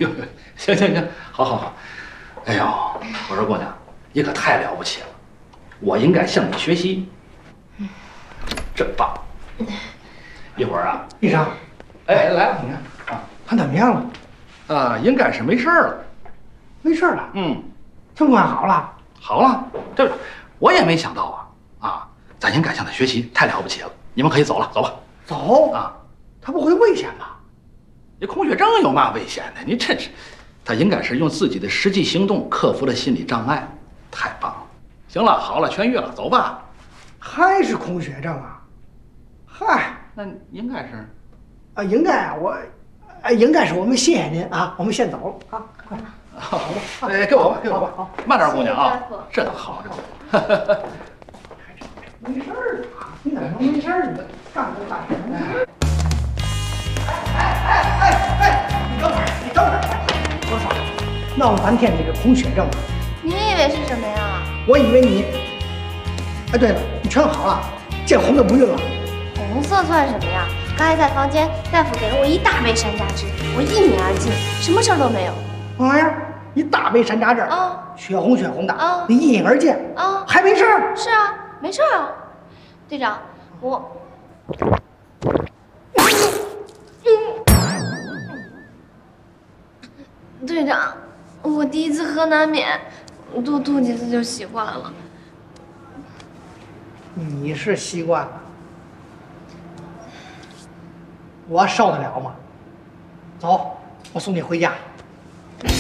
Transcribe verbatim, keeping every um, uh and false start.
呦，行行行，好好好。哎呦，我说姑娘，你可太了不起了，我应该向你学习。嗯，真棒。一会儿啊， 医生， 哎，来，你看啊， 他怎么样了？ 啊，应该是没事了。 没事了。 嗯， 情况好了。 好了，这我也没想到啊啊，咱应该向他学习，太了不起了。你们可以走了，走吧。 走啊， 他不会危险吧？ 这空血症有嘛危险的？你真是，他应该是用自己的实际行动克服了心理障碍，太棒了。行了，好了，痊愈了，走吧。 还是空血症啊？嗨， 那应该是， 啊，应该啊，我，啊，应该是我们谢谢您啊，我们先走了啊。 好吧，哎，给我吧，给我吧，慢点，姑娘啊，真好，这。 没事儿啊，你怎么能没事儿呢？干不干什么？哎哎哎哎哎，你等会儿，你等会儿，我说，闹了半天这个空血症， 你以为是什么呀？ 我以为你，哎，对了，你全好了，见红的不孕了。 红色算什么呀？刚才在房间，大夫给了我一大杯山楂汁，我一饮而尽，什么事儿都没有。 妈呀，一大杯山楂汁啊， 血红血红的啊， 你一饮而尽啊， 还没事儿？ 是啊，没事儿啊。队长，我。队长，我第一次喝难免，多吐几次就习惯了。 你是习惯了，我受得了吗？走，我送你回家。